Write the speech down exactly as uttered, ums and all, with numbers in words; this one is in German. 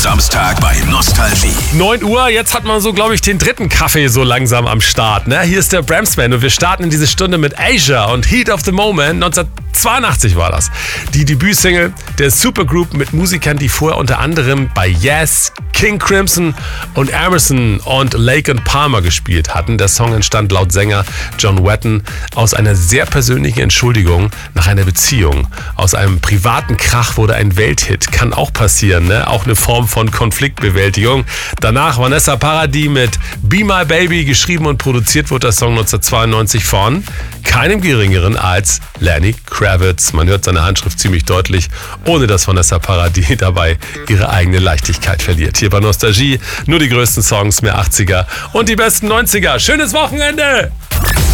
Samstag bei Nostalgie. neun Uhr, jetzt hat man so, glaube ich, den dritten Kaffee so langsam am Start. Ne? Hier ist der Bramsman und wir starten in diese Stunde mit Asia und Heat of the Moment. neunzehnhundertzweiundachtzig war das. Die Debütsingle der Supergroup mit Musikern, die vorher unter anderem bei Yes, King Crimson und Emerson und Lake and Palmer gespielt hatten. Der Song entstand laut Sänger John Wetton aus einer sehr persönlichen Entschuldigung nach einer Beziehung. Aus einem privaten Krach wurde ein Welthit. Kann auch passieren, ne? Auch eine Form von Konfliktbewältigung. Danach Vanessa Paradis mit Be My Baby. Geschrieben und produziert wurde der Song neunzehnhundertzweiundneunzig von keinem geringeren als Lenny Kravitz. Man hört seine Handschrift ziemlich deutlich, ohne dass Vanessa Paradis dabei ihre eigene Leichtigkeit verliert. Hier bei Nostalgie nur die größten Songs, mehr achtziger und die besten neunziger. Schönes Wochenende!